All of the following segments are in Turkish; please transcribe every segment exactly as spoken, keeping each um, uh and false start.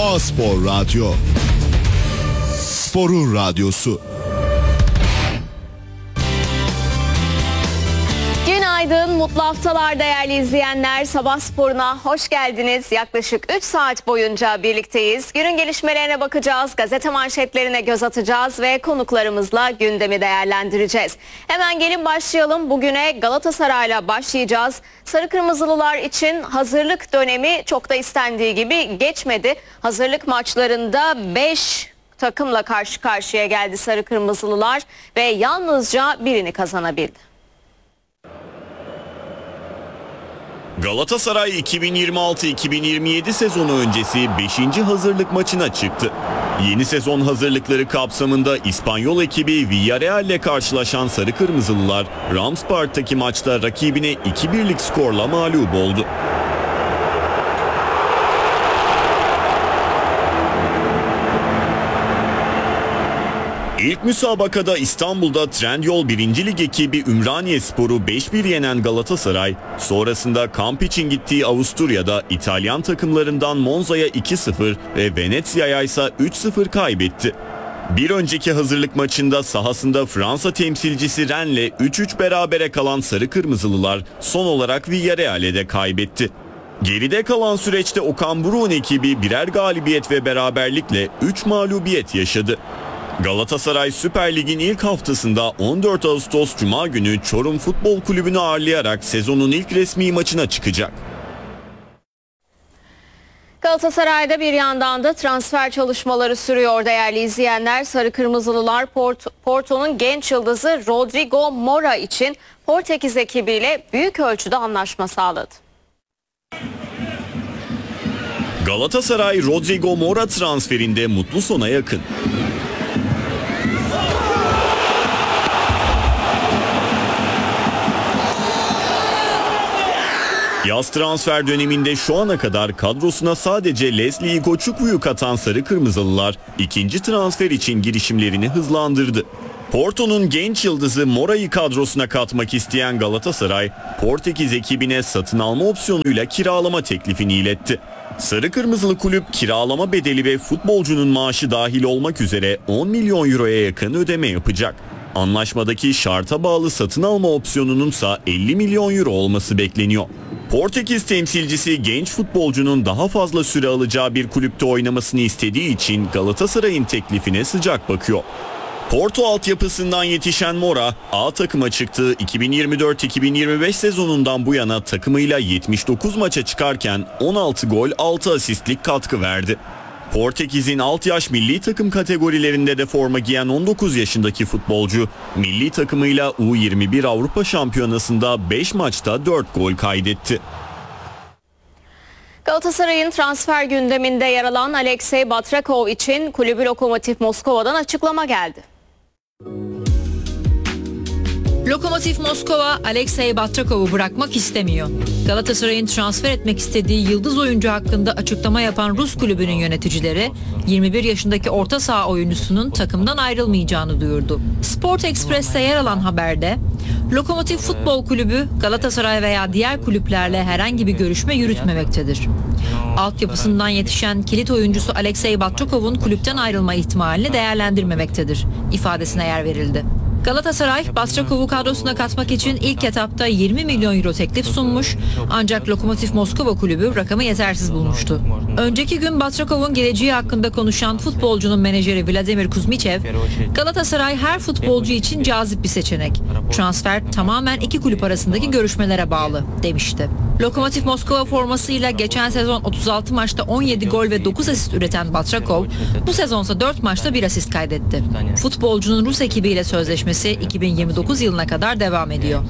A-Spor Radyo. Sporun radyosu. Günaydın, mutlu haftalar değerli izleyenler. Sabah sporuna hoş geldiniz. Yaklaşık üç saat boyunca birlikteyiz. Günün gelişmelerine bakacağız, gazete manşetlerine göz atacağız ve konuklarımızla gündemi değerlendireceğiz. Hemen gelin başlayalım. Bugüne Galatasaray'la başlayacağız. Sarı Kırmızılılar için hazırlık dönemi çok da istendiği gibi geçmedi. Hazırlık maçlarında beş takımla karşı karşıya geldi Sarı Kırmızılılar ve yalnızca birini kazanabildi. Galatasaray iki bin yirmi altı iki bin yirmi yedi sezonu öncesi beşinci hazırlık maçına çıktı. Yeni sezon hazırlıkları kapsamında İspanyol ekibi Villarreal ile karşılaşan Sarı Kırmızılılar, Rams Park'taki maçta rakibine iki birlik skorla mağlup oldu. İlk müsabakada İstanbul'da Trendyol birinci Lig ekibi Ümraniyespor'u beş bir yenen Galatasaray, sonrasında kamp için gittiği Avusturya'da İtalyan takımlarından Monza'ya iki sıfır ve Venezia'ya ise üç sıfır kaybetti. Bir önceki hazırlık maçında sahasında Fransa temsilcisi Rennes'le üç üç berabere kalan Sarı Kırmızılılar son olarak Villarreal'e de kaybetti. Geride kalan süreçte Okan Buruk'un ekibi birer galibiyet ve beraberlikle üç mağlubiyet yaşadı. Galatasaray Süper Lig'in ilk haftasında on dört Ağustos Cuma günü Çorum Futbol Kulübü'nü ağırlayarak sezonun ilk resmi maçına çıkacak. Galatasaray'da bir yandan da transfer çalışmaları sürüyor değerli izleyenler. Sarı Kırmızılılar Port- Porto'nun genç yıldızı Rodrigo Mora için Portekiz ekibiyle büyük ölçüde anlaşma sağladı. Galatasaray Rodrigo Mora transferinde mutlu sona yakın. Yaz transfer döneminde şu ana kadar kadrosuna sadece Leslie Igochukwu katan Sarı Kırmızılılar ikinci transfer için girişimlerini hızlandırdı. Porto'nun genç yıldızı Mora'yı kadrosuna katmak isteyen Galatasaray, Portekiz ekibine satın alma opsiyonuyla kiralama teklifini iletti. Sarı Kırmızılı kulüp kiralama bedeli ve futbolcunun maaşı dahil olmak üzere on milyon euroya yakın ödeme yapacak. Anlaşmadaki şarta bağlı satın alma opsiyonununsa elli milyon euro olması bekleniyor. Portekiz temsilcisi genç futbolcunun daha fazla süre alacağı bir kulüpte oynamasını istediği için Galatasaray'ın teklifine sıcak bakıyor. Porto altyapısından yetişen Mora, A takıma çıktığı iki bin yirmi dört iki bin yirmi beş sezonundan bu yana takımıyla yetmiş dokuz maça çıkarken on altı gol altı asistlik katkı verdi. Portekiz'in alt yaş milli takım kategorilerinde de forma giyen on dokuz yaşındaki futbolcu, milli takımıyla U yirmi bir Avrupa Şampiyonası'nda beş maçta dört gol kaydetti. Galatasaray'ın transfer gündeminde yer alan Alexey Batrakov için kulübü Lokomotiv Moskova'dan açıklama geldi. Lokomotiv Moskova, Alexey Batrakov'u bırakmak istemiyor. Galatasaray'ın transfer etmek istediği yıldız oyuncu hakkında açıklama yapan Rus kulübünün yöneticileri, yirmi bir yaşındaki orta saha oyuncusunun takımdan ayrılmayacağını duyurdu. Sport Express'te yer alan haberde, Lokomotiv Futbol Kulübü, Galatasaray veya diğer kulüplerle herhangi bir görüşme yürütmemektedir. Altyapısından yetişen kilit oyuncusu Alexey Batrakov'un kulüpten ayrılma ihtimalini değerlendirmemektedir ifadesine yer verildi. Galatasaray, Batrakov'u kadrosuna katmak için ilk etapta yirmi milyon euro teklif sunmuş, ancak Lokomotiv Moskova kulübü rakamı yetersiz bulmuştu. Önceki gün Batrakov'un geleceği hakkında konuşan futbolcunun menajeri Vladimir Kuzmichev, Galatasaray her futbolcu için cazip bir seçenek. Transfer tamamen iki kulüp arasındaki görüşmelere bağlı, demişti. Lokomotiv Moskova formasıyla geçen sezon otuz altı maçta on yedi gol ve dokuz asist üreten Batrakov, bu sezonsa dört maçta bir asist kaydetti. Futbolcunun Rus ekibiyle sözleşmesi iki bin yirmi dokuz yılına kadar devam ediyor.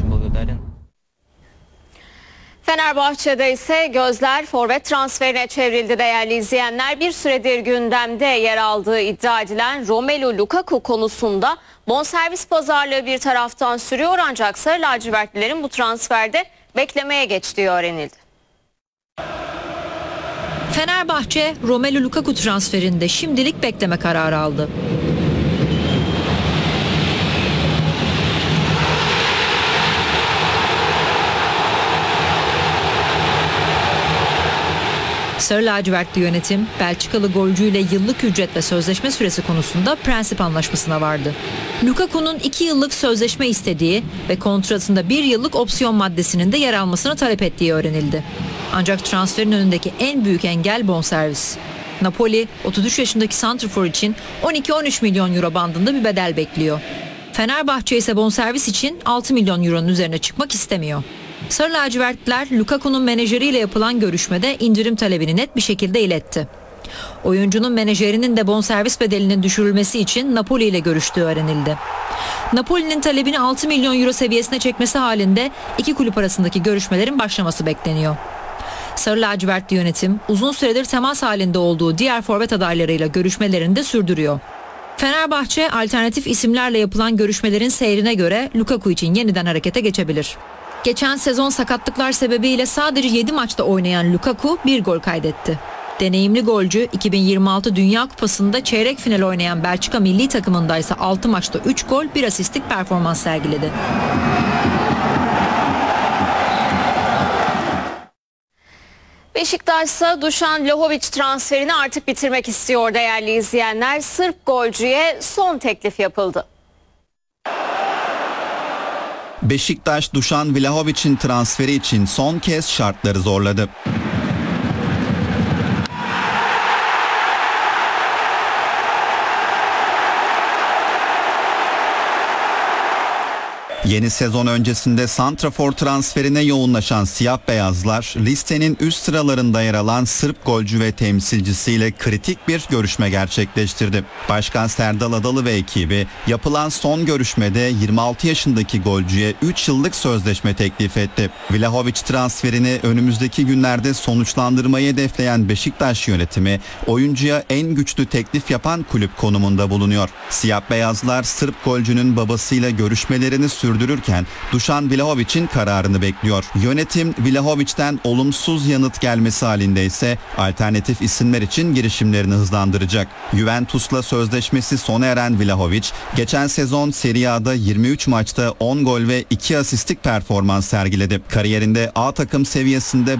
Fenerbahçe'de ise gözler forvet transferine çevrildi değerli izleyenler. Bir süredir gündemde yer aldığı iddia edilen Romelu Lukaku konusunda bonservis pazarlığı bir taraftan sürüyor, ancak Sarı lacivertlilerin bu transferde beklemeye geçtiği öğrenildi. Fenerbahçe, Romelu Lukaku transferinde şimdilik bekleme kararı aldı. Sarı lacivertli yönetim Belçikalı golcüyle yıllık ücret ve sözleşme süresi konusunda prensip anlaşmasına vardı. Lukaku'nun iki yıllık sözleşme istediği ve kontratında bir yıllık opsiyon maddesinin de yer almasını talep ettiği öğrenildi. Ancak transferin önündeki en büyük engel bonservis. Napoli otuz üç yaşındaki santrfor için on iki on üç milyon euro bandında bir bedel bekliyor. Fenerbahçe ise bonservis için altı milyon euronun üzerine çıkmak istemiyor. Sarı lacivertliler Lukaku'nun menajeriyle yapılan görüşmede indirim talebini net bir şekilde iletti. Oyuncunun menajerinin de bonservis bedelinin düşürülmesi için Napoli ile görüştüğü öğrenildi. Napoli'nin talebini altı milyon euro seviyesine çekmesi halinde iki kulüp arasındaki görüşmelerin başlaması bekleniyor. Sarı lacivertli yönetim uzun süredir temas halinde olduğu diğer forvet adaylarıyla görüşmelerini de sürdürüyor. Fenerbahçe alternatif isimlerle yapılan görüşmelerin seyrine göre Lukaku için yeniden harekete geçebilir. Geçen sezon sakatlıklar sebebiyle sadece yedi maçta oynayan Lukaku bir gol kaydetti. Deneyimli golcü iki bin yirmi altı Dünya Kupası'nda çeyrek final oynayan Belçika milli takımında ise altı maçta üç gol bir asistlik performans sergiledi. Beşiktaş ise Dušan Vlahović transferini artık bitirmek istiyor değerli izleyenler. Sırp golcüye son teklif yapıldı. Beşiktaş, Dušan Vlahović'in transferi için son kez şartları zorladı. Yeni sezon öncesinde santrafor transferine yoğunlaşan siyah beyazlar listenin üst sıralarında yer alan Sırp golcü ve temsilcisiyle kritik bir görüşme gerçekleştirdi. Başkan Serdal Adalı ve ekibi yapılan son görüşmede yirmi altı yaşındaki golcüye üç yıllık sözleşme teklif etti. Vlahović transferini önümüzdeki günlerde sonuçlandırmayı hedefleyen Beşiktaş yönetimi oyuncuya en güçlü teklif yapan kulüp konumunda bulunuyor. Siyah beyazlar Sırp golcünün babasıyla görüşmelerini sürdürüyorlar. Sürdürürken Dušan Vlahović'in kararını bekliyor. Yönetim Vlahović'ten olumsuz yanıt gelmesi halinde ise alternatif isimler için girişimlerini hızlandıracak. Juventus'la sözleşmesi sona eren Vlahović, geçen sezon Serie A'da yirmi üç maçta on gol ve iki asistlik performans sergiledi. Kariyerinde A takım seviyesinde